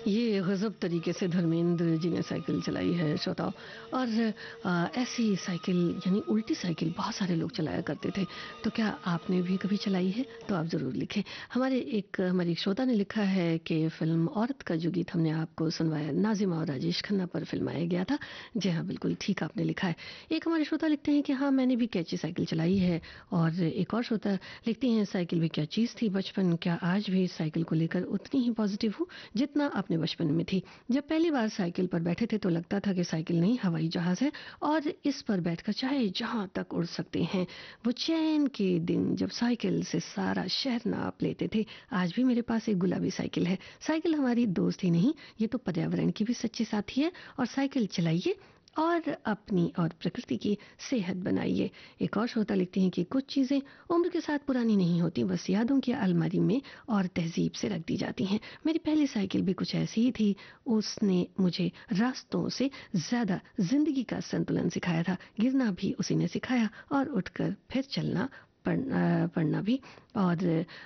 ये गज़ब तरीके से धर्मेंद्र जी ने साइकिल चलाई है श्रोताओ। और ऐसी साइकिल यानी उल्टी साइकिल बहुत सारे लोग चलाया करते थे। तो क्या आपने भी कभी चलाई है? तो आप ज़रूर लिखें। हमारी एक श्रोता ने लिखा है कि फ़िल्म औरत का जो गीत हमने आपको सुनवाया, नाज़िमा और राजेश खन्ना पर फ़िल्माया गया था। जी हाँ, बिल्कुल ठीक आपने लिखा है। एक हमारे श्रोता लिखते हैं कि हाँ, मैंने भी कैची साइकिल चलाई है। और एक और श्रोता लिखती हैं, साइकिल भी क्या चीज़ थी बचपन, क्या आज भी साइकिल को लेकर उतनी ही पॉज़िटिव हूँ जितना अपने बचपन में थी। जब पहली बार साइकिल पर बैठे थे तो लगता था कि साइकिल नहीं हवाई जहाज़ है और इस पर बैठकर चाहे जहाँ तक उड़ सकते हैं। वो चैन के दिन जब साइकिल से सारा शहर नाप लेते थे। आज भी मेरे पास एक गुलाबी साइकिल है। साइकिल हमारी दोस्त ही नहीं, ये तो पर्यावरण की भी सच्ची साथी है। और साइकिल चलाइए और अपनी और प्रकृति की सेहत बनाइए। एक और श्रोता लिखती हैं कि कुछ चीज़ें उम्र के साथ पुरानी नहीं होती, बस यादों की अलमारी में और तहजीब से रख दी जाती हैं। मेरी पहली साइकिल भी कुछ ऐसी ही थी। उसने मुझे रास्तों से ज़्यादा ज़िंदगी का संतुलन सिखाया था। गिरना भी उसी ने सिखाया और उठकर फिर चलना, पढ़ना भी। और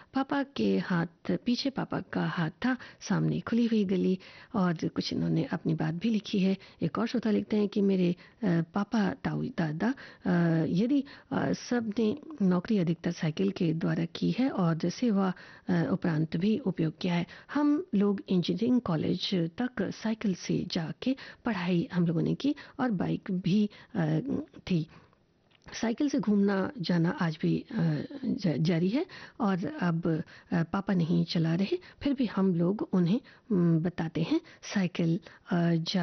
पापा का हाथ था, सामने खुली हुई गली। और कुछ इन्होंने अपनी बात भी लिखी है। एक और श्रोता लिखते हैं कि मेरे पापा ताऊ दादा यदि सब ने नौकरी अधिकतर साइकिल के द्वारा की है और सेवा उपरांत भी उपयोग किया है। हम लोग इंजीनियरिंग कॉलेज तक साइकिल से जाके पढ़ाई हम लोगों ने की और बाइक भी थी। साइकिल से घूमना जाना आज भी जारी है। और अब पापा नहीं चला रहे, फिर भी हम लोग उन्हें बताते हैं साइकिल जा